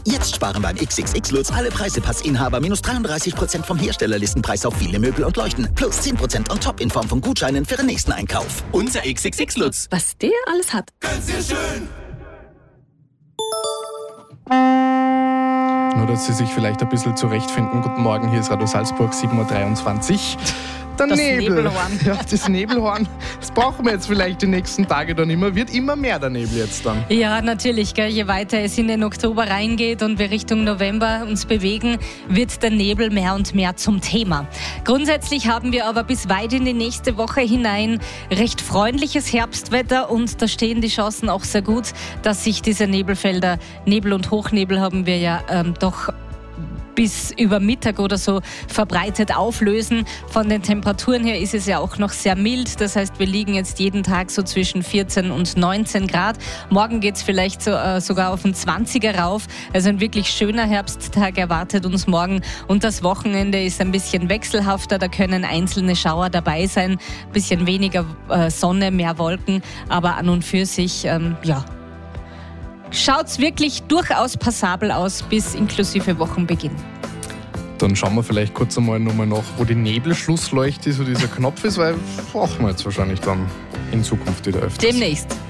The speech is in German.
Jetzt sparen beim XXX Lutz alle Preisepassinhaber minus 33% vom Herstellerlistenpreis auf viele Möbel und Leuchten. Plus 10% on top in Form von Gutscheinen für den nächsten Einkauf. Unser XXX Lutz. Was der alles hat. Ganz sehr schön. Nur, dass Sie sich vielleicht ein bisschen zurechtfinden. Guten Morgen, hier ist Radio Salzburg, 7.23 Uhr. Der Das Nebel. Nebelhorn. Ja, das Nebelhorn. Das brauchen wir jetzt vielleicht die nächsten Tage dann immer. Wird immer mehr der Nebel jetzt dann. Ja, natürlich. Gell? Je weiter es in den Oktober reingeht und wir Richtung November uns bewegen, wird der Nebel mehr und mehr zum Thema. Grundsätzlich haben wir aber bis weit in die nächste Woche hinein recht freundliches Herbstwetter und da stehen die Chancen auch sehr gut, dass sich diese Nebelfelder, Nebel und Hochnebel haben wir ja doch bis über Mittag oder so verbreitet auflösen. Von den Temperaturen her ist es ja auch noch sehr mild. Das heißt, wir liegen jetzt jeden Tag so zwischen 14 und 19 Grad. Morgen geht es vielleicht sogar auf den 20er rauf. Also ein wirklich schöner Herbsttag erwartet uns morgen. Und das Wochenende ist ein bisschen wechselhafter. Da können einzelne Schauer dabei sein. Ein bisschen weniger Sonne, mehr Wolken. Aber an und für sich, schaut's wirklich durchaus passabel aus bis inklusive Wochenbeginn. Dann schauen wir vielleicht kurz einmal nochmal nach, wo die Nebelschlussleuchte, so dieser Knopf ist, weil brauchen wir jetzt wahrscheinlich dann in Zukunft wieder öfters. Demnächst.